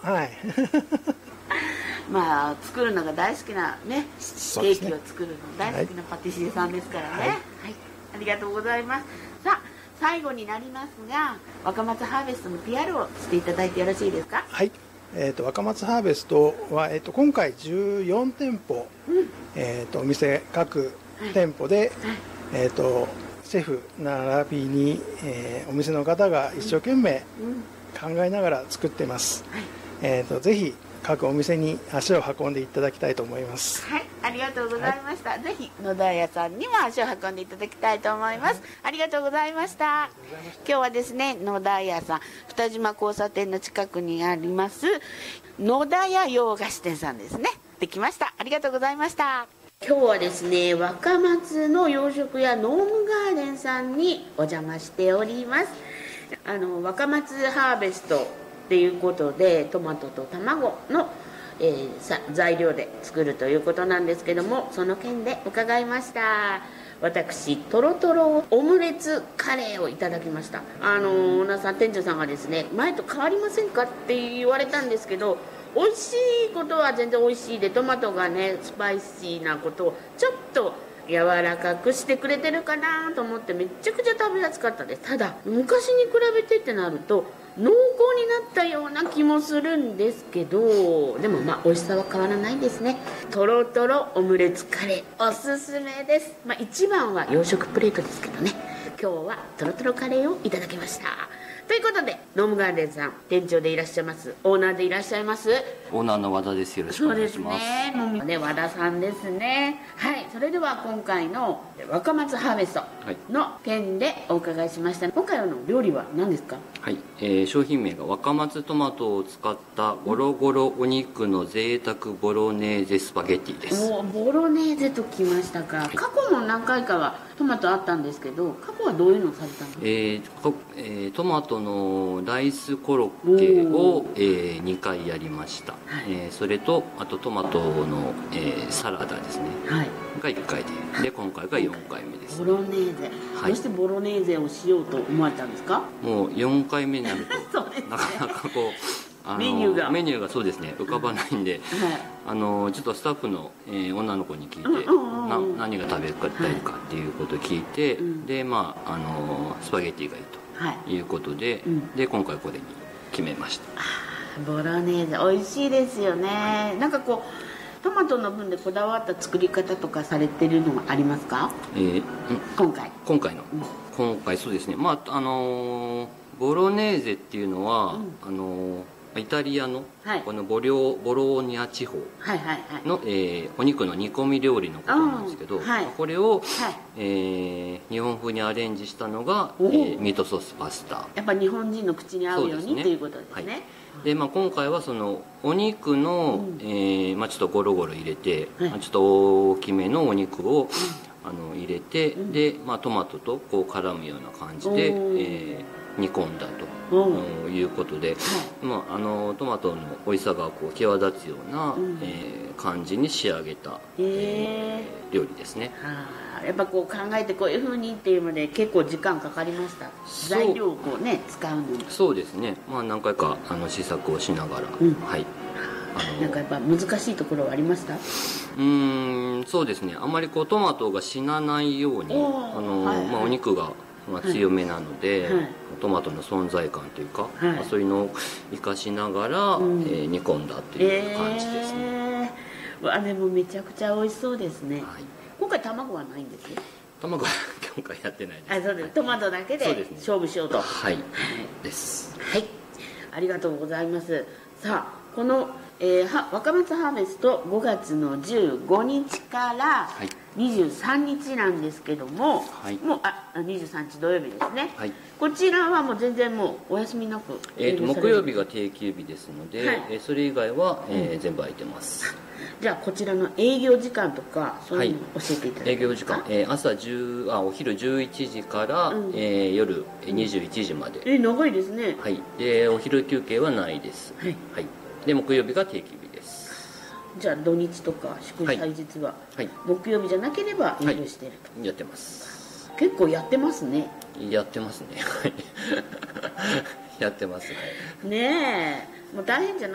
はいまあ作るのが大好きなね、ケーキを作るの大好きなパティシエさんですからね。はい、ありがとうございます。さあ最後になりますが、若松ハーベストの PR をしていただいてよろしいですか？ はい。若松ハーベストは、今回14店舗、お店各店舗で、シェフ並びに、お店の方が一生懸命考えながら作ってます。ぜひ各お店に足を運んでいただきたいと思います。 はい、ありがとうございました。はい、ぜひ野田屋さんにも足を運んでいただきたいと思います。ありがとうございました。今日はですね、野田屋さん、二島交差点の近くにあります野田屋洋菓子店さんですね。できました。ありがとうございました。今日はですね、若松の洋食屋ノームガーデンさんにお邪魔しております。若松ハーベストっていうことでトマトと卵の、材料で作るということなんですけども、その件で伺いました。私トロトロオムレツカレーをいただきました。オーナーさん、店長さんがですね、前と変わりませんかって言われたんですけど、美味しいことは全然美味しいで、トマトがねスパイシーなことをちょっと柔らかくしてくれてるかなと思って、めちゃくちゃ食べやすかったです。ただ昔に比べてってなると濃厚になったような気もするんですけど、でもまあ美味しさは変わらないですね。トロトロオムレツカレーおすすめです。一番は洋食プレートですけどね、今日はトロトロカレーをいただきました。ということで、ノームガーデンさん、店長でいらっしゃいます、オーナーでいらっしゃいます、 オーナーの和田です。よろしくお願いします。 そうですね、もうね、和田さんですね。はい、それでは今回の若松ハーベストの件でお伺いしました。今回の料理は何ですか？ はい、商品名が若松トマトを使ったゴロゴロお肉の贅沢ボロネーゼスパゲッティです。 ボロネーゼときましたか。過去も何回かはトマトあったんですけど、過去はどういうのをされたんですか？ トマトのライスコロッケを、2回やりました。はい、それとあとトマトの、サラダですね、はい、が1回で今回が4回目です。 ボロネーゼ、はい、どうしてボロネーゼをしようと思われたんですか？ もう4回目になるとそうですね、 なかなかこうメニューがそうですね、浮かばないんで、はい、ちょっとスタッフの、女の子に聞いて、何が食べたいかっていうことを聞いて、でスパゲッティがいいということで、で今回これに決めました。 ボロネーゼ美味しいですよね。なんかこうトマトの分でこだわった作り方とかされてるのはありますか？今回そうですね、ボロネーゼっていうのは、イタリアのこのボローニャ地方のお肉の煮込み料理のことなんですけど、これを日本風にアレンジしたのがミートソースパスタ。 やっぱ日本人の口に合うようにっていうことですね。 で今回はそのお肉のちょっとゴロゴロ入れて、ちょっと大きめのお肉を入れて、でトマトとこう絡むような感じで煮込んだということで、トマトの美味しさがこう際立つような感じに仕上げた料理ですね。 やっぱこう考えてこういうふうにっていうので結構時間かかりました？材料をこうね使うのに。 そうですね、何回か試作をしながら、はい、 なんかやっぱ難しいところはありました？ そうですね、あまりこうトマトが死なないようにお肉が強めなので、トマトの存在感というか、そういうのを生かしながら、煮込んだっていう感じですね。 でもめちゃくちゃ美味しそうですね。今回卵はないんですよ。 卵は今回やってないです。 そうです。トマトだけで勝負しようと。 はいです。 はい、ありがとうございます。さあこの若松ハーベスト5月の15日から23日なんですけども、もう23日土曜日ですね、こちらはもう全然もうお休みなく木曜日が定休日ですので、それ以外は全部空いてます。 じゃあこちらの営業時間とかそういうのを教えていただけますか？ 営業時間、お昼11時から、夜21時まで。 長いですね。 はい、でお昼休憩はないです。はい、で木曜日が定休日です。 じゃあ土日とか祝祭日は、木曜日じゃなければ営業してると、 やってます。 結構やってますね。 やってますね。やってますね。 ねえ、もう大変じゃない